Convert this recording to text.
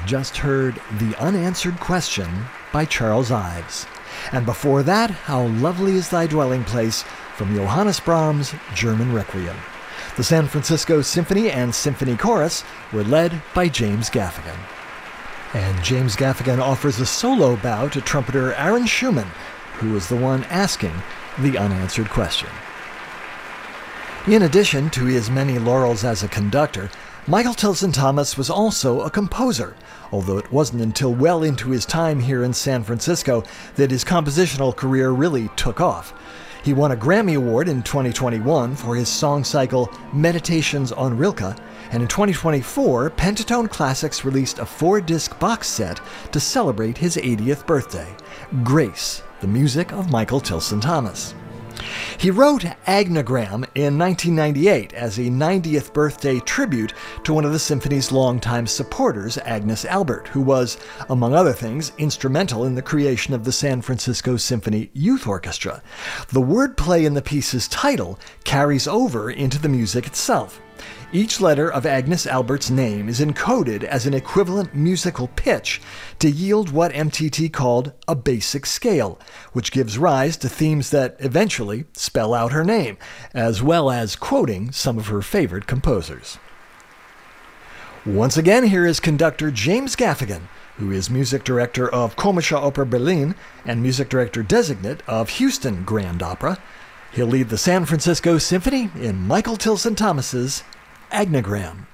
just heard The Unanswered Question by Charles Ives. And before that, How Lovely is Thy Dwelling Place from Johannes Brahms' German Requiem. The San Francisco Symphony and Symphony Chorus were led by James Gaffigan. And James Gaffigan offers a solo bow to trumpeter Aaron Schumann, who was the one asking the unanswered question. In addition to his many laurels as a conductor, Michael Tilson Thomas was also a composer, although it wasn't until well into his time here in San Francisco that his compositional career really took off. He won a Grammy Award in 2021 for his song cycle Meditations on Rilke, and in 2024, Pentatone Classics released a 4-disc box set to celebrate his 80th birthday, Grace, the music of Michael Tilson Thomas. He wrote Agnogram in 1998 as a 90th birthday tribute to one of the symphony's longtime supporters, Agnes Albert, who was, among other things, instrumental in the creation of the San Francisco Symphony Youth Orchestra. The wordplay in the piece's title carries over into the music itself. Each letter of Agnes Albert's name is encoded as an equivalent musical pitch to yield what MTT called a basic scale, which gives rise to themes that eventually spell out her name, as well as quoting some of her favorite composers. Once again, here is conductor James Gaffigan, who is music director of Komische Oper Berlin and music director designate of Houston Grand Opera. He'll lead the San Francisco Symphony in Michael Tilson Thomas's Agnogram.